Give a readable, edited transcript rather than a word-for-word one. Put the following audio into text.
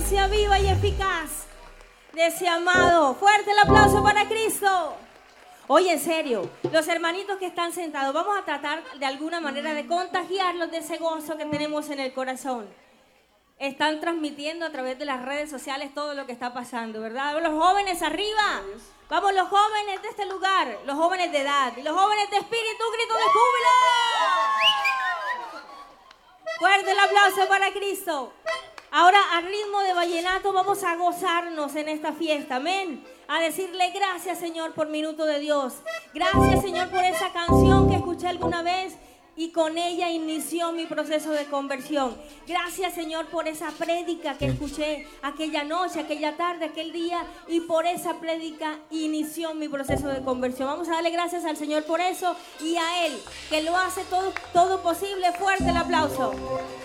presencia viva y eficaz de ese amado. Fuerte el aplauso para Cristo. Oye, en serio, los hermanitos que están sentados, vamos a tratar de alguna manera de contagiarlos de ese gozo que tenemos en el corazón. Están transmitiendo a través de las redes sociales todo lo que está pasando, ¿verdad? Los jóvenes arriba. Vamos, los jóvenes de este lugar, los jóvenes de edad, y los jóvenes de espíritu, grito de júbilo. Fuerte el aplauso para Cristo. Ahora, a ritmo de vallenato, vamos a gozarnos en esta fiesta, amén. A decirle gracias, Señor, por Minuto de Dios. Gracias, Señor, por esa canción que escuché alguna vez y con inició mi proceso de conversión. Gracias, Señor, por esa prédica que escuché aquella noche, aquella tarde, aquel día, y por esa prédica inició mi proceso de conversión. Vamos a darle gracias al Señor por eso y a Él, que lo hace todo posible. Fuerte el aplauso.